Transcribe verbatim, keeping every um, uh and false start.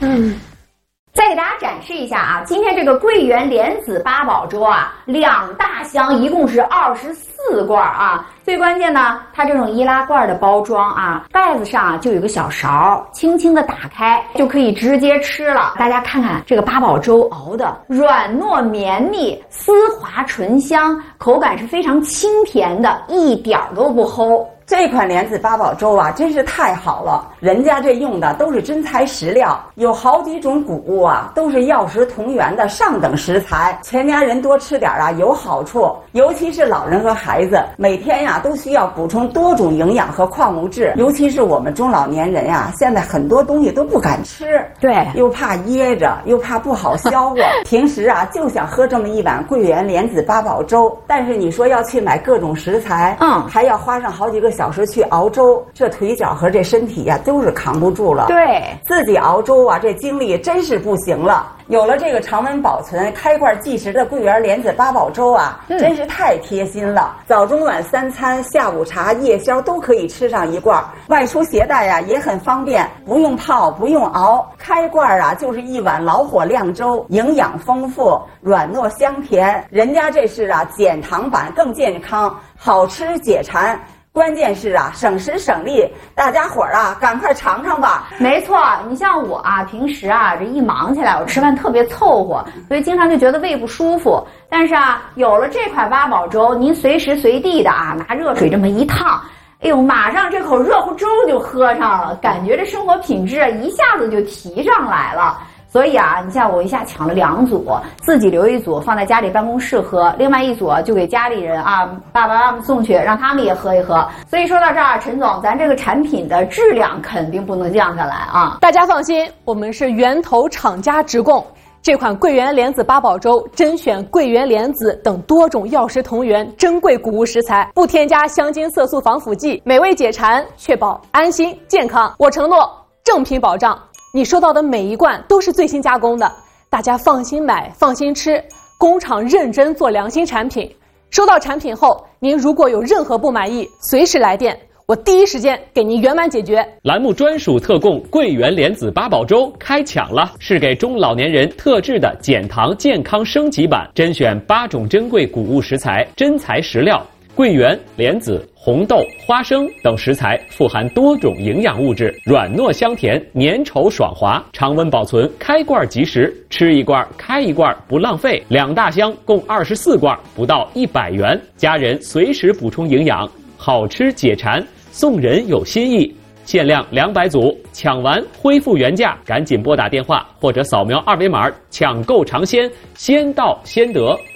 嗯。再给大家展示一下啊，今天这个桂圆莲子八宝粥啊，两大箱一共是二十四罐啊。最关键呢，它这种易拉罐的包装啊，盖子上啊就有个小勺，轻轻的打开就可以直接吃了。大家看看这个八宝粥熬的软糯绵密、丝滑醇香，口感是非常清甜的，一点都不齁。 这款莲子八宝粥啊，真是太好了！人家这用的都是真材实料，有好几种谷物啊，都是药食同源的上等食材。全家人多吃点啊，有好处。尤其是老人和孩子，每天呀都需要补充多种营养和矿物质。尤其是我们中老年人呀，现在很多东西都不敢吃， 对， 又怕噎着，又怕不好消化。平时啊，就想喝这么一碗桂圆莲子八宝粥，但是你说要去买各种食材，嗯，还要花上好几个小时去熬粥，这腿脚和这身体呀、啊、都是扛不住了。 对， 自己熬粥啊，这精力真是不行了。有了这个常温保存、开罐即食的桂圆莲子八宝粥啊，嗯、真是太贴心了。早中晚三餐、下午茶、夜宵都可以吃上一罐，外出携带呀、啊、也很方便，不用泡，不用熬，开罐啊就是一碗老火靓粥，营养丰富，软糯香甜。人家这是啊减糖版，更健康，好吃解馋。关键是啊，省时省力，大家伙儿啊，赶快尝尝吧。 没错，你像我啊，平时啊，这一忙起来，我吃饭特别凑合，所以经常就觉得胃不舒服。但是啊，有了这款八宝粥，您随时随地的啊，拿热水这么一烫，哎呦，马上这口热乎粥就喝上了，感觉这生活品质啊，一下子就提上来了。所以啊，你像我一下抢了两组，自己留一组放在家里办公室喝，另外一组就给家里人啊爸爸妈妈送去，让他们也喝一喝。所以说到这儿，陈总，咱这个产品的质量肯定不能降下来啊！ 大家放心，我们是源头厂家直供。这款桂圆莲子八宝粥甄选桂圆莲子等多种药食同源珍贵谷物食材，不添加香精、色素、防腐剂，美味解馋，确保安心健康。我承诺正品保障。你收到的每一罐都是最新加工的，大家放心买，放心吃，工厂认真做良心产品。收到产品后，您如果有任何不满意，随时来电，我第一时间给您圆满解决。 栏目专属特供桂圆莲子八宝粥开抢了，是给中老年人特制的减糖健康升级版，甄选八种珍贵谷物食材，真材实料。桂圆、莲子、红豆、花生等食材富含多种营养物质，软糯香甜，粘稠爽滑，常温保存，开罐即食，吃一罐开一罐不浪费。两大箱共二十四罐，不到一百元，家人随时补充营养，好吃解馋，送人有心意。限量两百组，抢完恢复原价，赶紧拨打电话或者扫描二维码抢购尝鲜，先到先得。